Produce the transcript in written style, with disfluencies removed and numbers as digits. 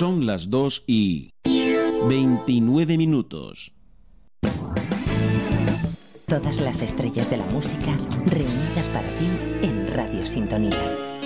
Son las 2:29. Todas las estrellas de la música reunidas para ti en Radio Sintonía.